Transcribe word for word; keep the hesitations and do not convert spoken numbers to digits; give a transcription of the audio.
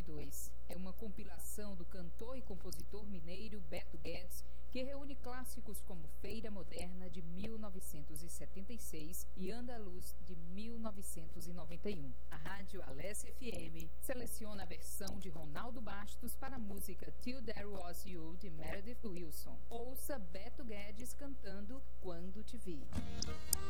e dois. É uma compilação do cantor e compositor mineiro Beto Guedes, que reúne clássicos como Feira Moderna, de mil novecentos e setenta e seis, e Andaluz, de mil novecentos e noventa e um. A Rádio Alessia F M seleciona a versão de Ronaldo Bastos para a música Till There Was You, de Meredith Wilson. Ouça Beto Guedes cantando Quando Te Vi.